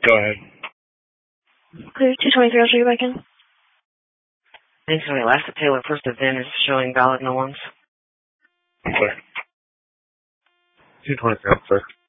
Go ahead. Clear 223, I'll show you back in. Thanks, honey. Last Taylor first event is showing valid norms. I'm clear. 223, I'm clear.